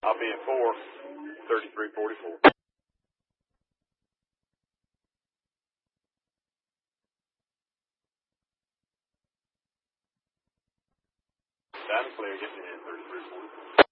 I'll be in 4, 3344. Loud and clear, get me in 3344.